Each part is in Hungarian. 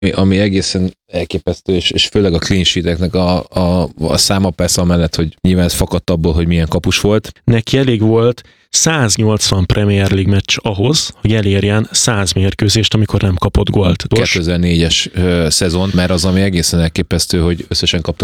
ami egészen elképesztő, és főleg a clean sheeteknek a száma persze amellett, hogy nyilván ez fakadt abból, hogy milyen kapus volt. Neki elég volt 180 Premier League meccs ahhoz, hogy elérjen 100 mérkőzést, amikor nem kapott gólt. 2004-es szezon, mert az, ami egészen elképesztő, hogy összesen kaptak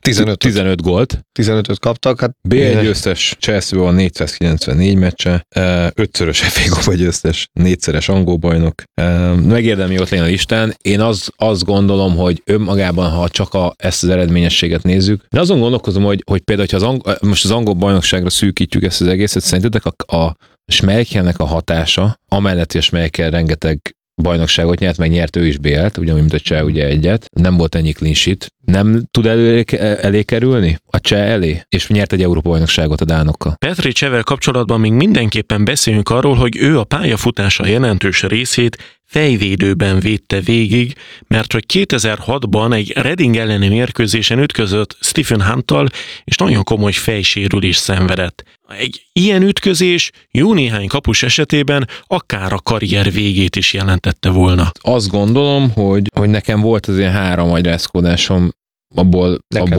15 gólt. 15-öt kaptak. Hát B1 győztes, Chelsea van 494 meccse, 5-szörös FA Kupa győztes, 4-szeres angol bajnok. Megérdemli ott lenne a listán. Én azt gondolom, hogy önmagában, ha csak ezt az eredményességet nézzük, de azon gondolkozom, hogy például, hogyha most az angol bajnokságra szűkítjük ezt az egészet, szerintetek a Schmeichelnek a hatása, amellett, hogy a Schmeichel rengeteg bajnokságot nyert, meg nyert ő is BL-t, ugyanúgy, mint a Cseh ugye egyet, nem volt ennyi clean sheet. Nem tud elé kerülni a Cseh elé? És nyert egy Európa bajnokságot a dánokkal. Petr Csevel kapcsolatban még mindenképpen beszéljünk arról, hogy ő a pályafutása jelentős részét fejvédőben védte végig, mert hogy 2006-ban egy Reading elleni mérkőzésen ütközött Stephen Hunttal, és nagyon komoly fejsérülés szenvedett. Egy ilyen ütközés jó néhány kapus esetében akár a karrier végét is jelentette volna. Azt gondolom, hogy nekem volt az ilyen 3 agyrázkódásom, abból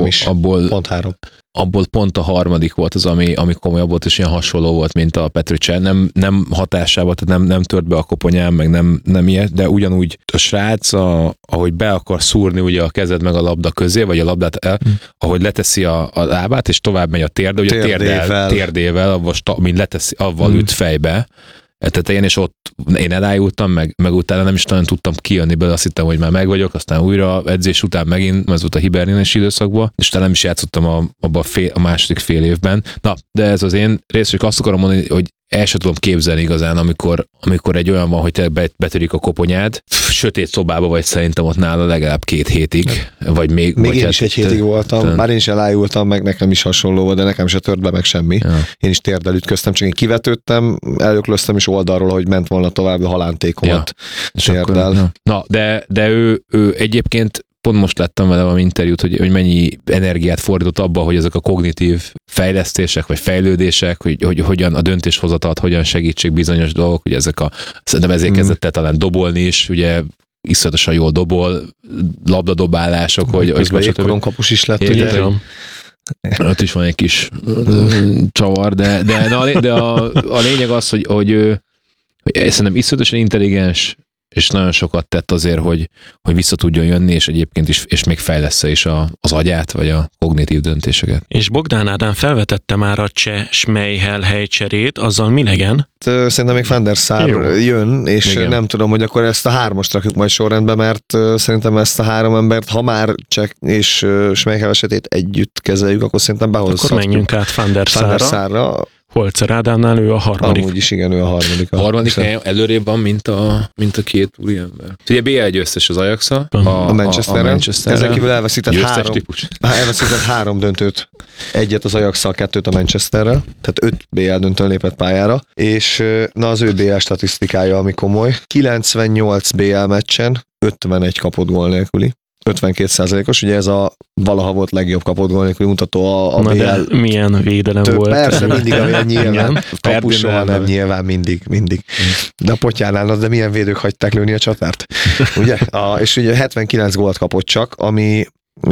pont 3. Abból pont a harmadik volt az, ami komolyabb volt, és ilyen hasonló volt, mint a Petr Cech. Nem hatásában, tehát nem tört be a koponyám, meg nem ilyet, de ugyanúgy a srác, ahogy be akar szúrni ugye a kezed meg a labda közé, vagy a labdát ahogy leteszi a lábát, és tovább megy a térde, ugye térdével, mint leteszi, avval üt fejbe, tetején, és ott én elájultam, meg utána nem is nagyon tudtam kijönni belőle, azt hittem, hogy már meg vagyok, aztán újra edzés után megint, ez volt a hibernénes időszakban, és utána nem is játszottam abban a második fél évben. Na, de ez az én részről, azt akarom mondani, hogy el sem tudom képzelni igazán, amikor egy olyan van, hogy te betörik a koponyád, sötét szobába vagy szerintem ott nála legalább 2 hétig, vagy még én is egy hétig voltam, már én is elájultam, meg nekem is hasonló volt, de nekem se tört be meg semmi. Ja. Én is térdel ütköztem, csak én kivetődtem, elöklöztem is oldalról, hogy ment volna tovább a halántékomat térdel. Ja. Na, de ő egyébként pont most láttam vele valami interjút, hogy mennyi energiát fordított abba, hogy ezek a kognitív fejlesztések, vagy fejlődések, hogy hogyan a döntéshozatalt, hogyan segítsék bizonyos dolgok, hogy szerintem ezért kezdett el talán dobolni is, ugye iszonyatosan jól dobol, labdadobálások, hogy jégkorong kapus is lett, ugye? Ott is van egy kis csavar, de a lényeg az, hogy szerintem iszonyatosan intelligens, és nagyon sokat tett azért, hogy vissza tudjon jönni, és egyébként is, és még fejlessze is az agyát, vagy a kognitív döntéseket. És Bogdán Ádám felvetette már a Cseh Schmeichel helycserét, azzal mi legyen? Szerintem még Van der Sar jön, és igen. Nem tudom, hogy akkor ezt a 3-ast rakjuk majd sorrendbe, mert szerintem ezt a 3 embert, ha már Cseh és Schmeichel esetét együtt kezeljük, akkor szerintem behozhatjuk. Akkor menjünk át Van der Sarra. Holzer Ádámnál ő a harmadik. Amúgy is igen, ő a harmadik. A harmadik helyen előrébb van, mint a két úriember. Ugye BL győztes az Ajax-a, a Manchesterrel. Ezen kívül elveszített 3 döntőt. Egyet az Ajax-szal, 2-t a Manchesterrel. Tehát 5 BL döntőn lépett pályára. És na az ő BL statisztikája, ami komoly. 98 BL meccsen 51 kapott gól nélküli. 52%-os, ugye ez a valaha volt legjobb kapott gól nélküli mutató a BL. De milyen védelem volt. Persze, mindig, amilyen nyilván. Kapus soha nem, nyilván mindig. De a Potyánál, de milyen védők hagyták lőni a csatárt. Ugye? És ugye 79 gólt kapott csak, ami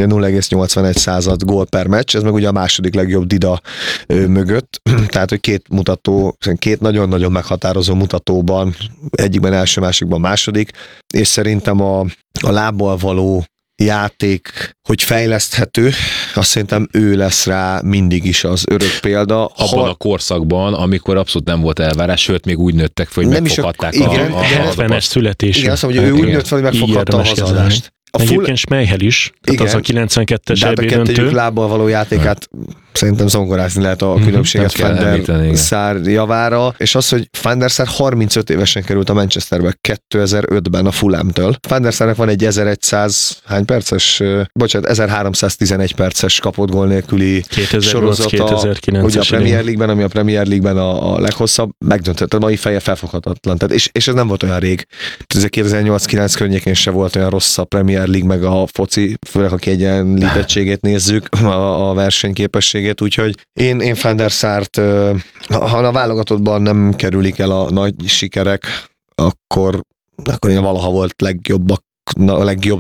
0,81 gól per meccs, ez meg ugye a második legjobb Dida mögött, tehát hogy két nagyon-nagyon meghatározó mutatóban, egyikben első, másikban második, és szerintem a lábbal való játék, hogy fejleszthető, azt szerintem ő lesz rá mindig is az örök példa. Abban a korszakban, amikor abszolút nem volt elvárás, sőt, még úgy nőttek fel, hogy megfoghatták a 70-es születésű. Igen, azt mondom, hogy ő úgy nőtt fel, hogy megfoghatta a hazadást. Egyébként Schmeichel is, tehát az a 92-es EB döntő. Lábbal való játékát szerintem zongorázni lehet a különbséget Van der Sar javára, és az, hogy Van der Sar 35 évesen került a Manchesterbe 2005-ben a Fulhamtől. Van der Sarnak van egy 1311 perces kapott gól nélküli sorozata. Ugye a Premier League-ben, ami a Premier League-ben a leghosszabb, megdöntött. A mai feje felfoghatatlan. Tehát, és ez nem volt olyan rég. Ez 2008-9 környékén se volt olyan rossz a Premier League, meg a foci, főleg a kiegyenlítettségét nézzük, a versenyképességét, úgyhogy én Van der Sart, ha a válogatottban nem kerülik el a nagy sikerek, akkor én valaha volt legjobbak legjobb